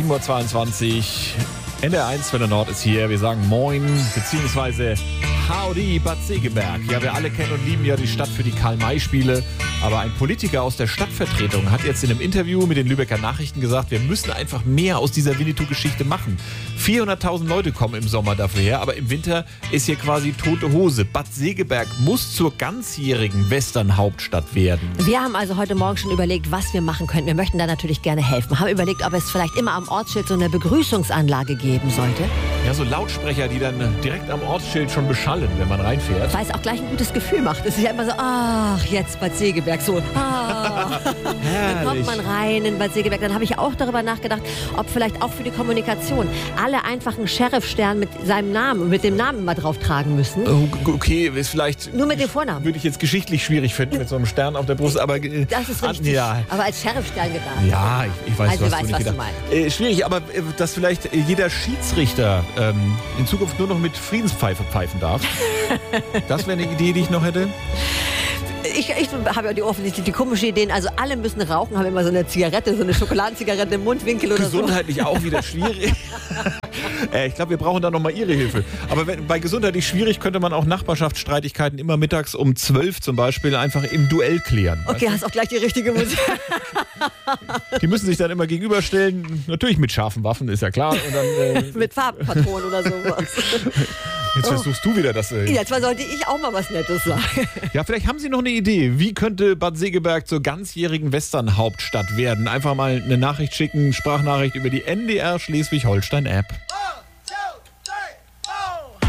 7.22 Uhr. NDR1 für der Nord ist hier. Wir sagen Moin, beziehungsweise Howdy, Bad Segeberg. Ja, wir alle kennen und lieben ja die Stadt für die Karl-May-Spiele. Aber ein Politiker aus der Stadtvertretung hat jetzt in einem Interview mit den Lübecker Nachrichten gesagt, wir müssen einfach mehr aus dieser Winnetou-Geschichte machen. 400.000 Leute kommen im Sommer dafür her, aber im Winter ist hier quasi tote Hose. Bad Segeberg muss zur ganzjährigen Western-Hauptstadt werden. Wir haben also heute Morgen schon überlegt, was wir machen können. Wir möchten da natürlich gerne helfen. Haben überlegt, ob es vielleicht immer am Ortsschild so eine Begrüßungsanlage geben sollte. Ja, so Lautsprecher, die dann direkt am Ortsschild schon beschallen, wenn man reinfährt. Weil es auch gleich ein gutes Gefühl macht. Es ist ja immer so, ach, jetzt Bad Segeberg, so, dann kommt man rein in Bad Segeberg. Dann habe ich auch darüber nachgedacht, ob vielleicht auch für die Kommunikation alle einfach einen Sheriff-Stern mit seinem Namen, mit dem Namen immer drauf tragen müssen. Okay, ist vielleicht... Nur mit dem Vornamen. Würde ich jetzt geschichtlich schwierig finden, mit so einem Stern auf der Brust, aber... Das ist richtig, ja. Aber als Sheriff-Stern gedacht. Ja, ich weiß, also, was du meinst. Schwierig, aber dass vielleicht jeder Schiedsrichter in Zukunft nur noch mit Friedenspfeife pfeifen darf. Das wäre eine Idee, die ich noch hätte. Ich habe ja offensichtlich die komische Ideen, also alle müssen rauchen, haben immer so eine Zigarette, so eine Schokoladenzigarette im Mundwinkel oder so. Gesundheitlich auch wieder schwierig. Ich glaube, wir brauchen da nochmal Ihre Hilfe. Aber bei gesundheitlich schwierig könnte man auch Nachbarschaftsstreitigkeiten immer mittags um 12 zum Beispiel einfach im Duell klären. Okay, hast auch gleich die richtige Musik. Die müssen sich dann immer gegenüberstellen, natürlich mit scharfen Waffen, ist ja klar. Und dann, mit Farbpatronen oder sowas. Jetzt versuchst du wieder das. Jetzt sollte ich auch mal was Nettes sagen. Ja, vielleicht haben Sie noch eine Idee. Wie könnte Bad Segeberg zur ganzjährigen Western-Hauptstadt werden? Einfach mal eine Nachricht schicken, Sprachnachricht über die NDR Schleswig-Holstein-App.